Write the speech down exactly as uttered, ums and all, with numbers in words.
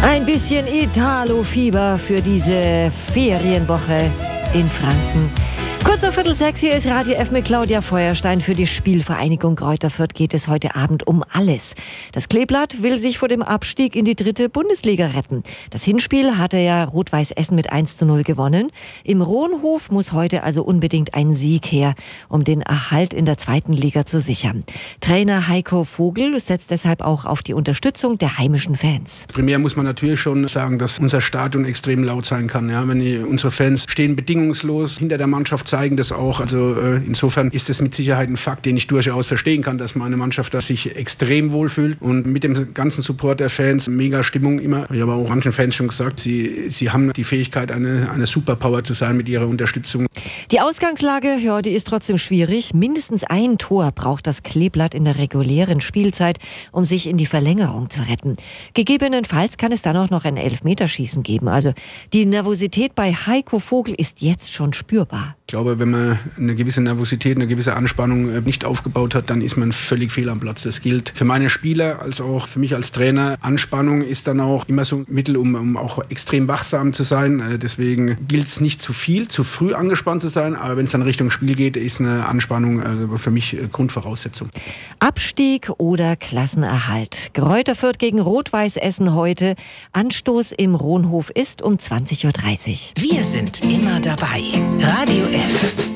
Ein bisschen Italo-Fieber für diese Ferienwoche in Franken. Kurz nach Viertel sechs, hier ist Radio F mit Claudia Feuerstein. Für die Spielvereinigung Greuther Fürth geht es heute Abend um alles. Das Kleeblatt will sich vor dem Abstieg in die dritte Bundesliga retten. Das Hinspiel hatte ja Rot-Weiß Essen mit eins zu null gewonnen. Im Rohnhof muss heute also unbedingt ein Sieg her, um den Erhalt in der zweiten Liga zu sichern. Trainer Heiko Vogel setzt deshalb auch auf die Unterstützung der heimischen Fans. Primär muss man natürlich schon sagen, dass unser Stadion extrem laut sein kann. Ja, wenn die, unsere Fans stehen bedingungslos hinter der Mannschaft, zeigen das auch. Also äh, insofern ist das mit Sicherheit ein Fakt, den ich durchaus verstehen kann, dass meine Mannschaft da sich extrem wohlfühlt. Und mit dem ganzen Support der Fans, mega Stimmung immer. Ich habe auch manchen Fans schon gesagt, sie, sie haben die Fähigkeit, eine, eine Superpower zu sein mit ihrer Unterstützung. Die Ausgangslage, ja, die ist trotzdem schwierig. Mindestens ein Tor braucht das Kleeblatt in der regulären Spielzeit, um sich in die Verlängerung zu retten. Gegebenenfalls kann es dann auch noch ein Elfmeterschießen geben. Also die Nervosität bei Heiko Vogel ist jetzt schon spürbar. Ich glaube, wenn man eine gewisse Nervosität, eine gewisse Anspannung nicht aufgebaut hat, dann ist man völlig fehl am Platz. Das gilt für meine Spieler als auch für mich als Trainer. Anspannung ist dann auch immer so ein Mittel, um, um auch extrem wachsam zu sein. Deswegen gilt es nicht zu viel, zu früh angespannt zu sein. Aber wenn es dann Richtung Spiel geht, ist eine Anspannung also für mich Grundvoraussetzung. Abstieg oder Klassenerhalt. Greuther Fürth gegen Rot-Weiß Essen heute. Anstoß im Rohnhof ist um zwanzig Uhr dreißig. Wir sind immer dabei. Radio F.